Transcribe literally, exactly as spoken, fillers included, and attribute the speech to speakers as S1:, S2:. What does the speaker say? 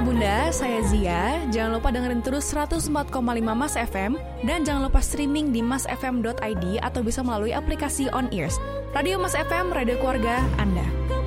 S1: Bunda, saya Zia. Jangan lupa dengerin terus seratus empat koma lima Mas F M dan jangan lupa streaming di mas f m dot i d atau bisa melalui aplikasi On Ears. Radio Mas F M, radio keluarga Anda.